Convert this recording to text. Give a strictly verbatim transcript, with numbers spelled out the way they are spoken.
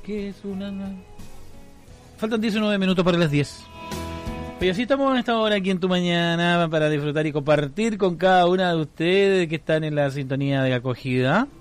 ¿Qué es una...? Faltan diecinueve minutos para las diez. Y así estamos en esta hora aquí en Tu Mañana para disfrutar y compartir con cada una de ustedes que están en la sintonía de acogida.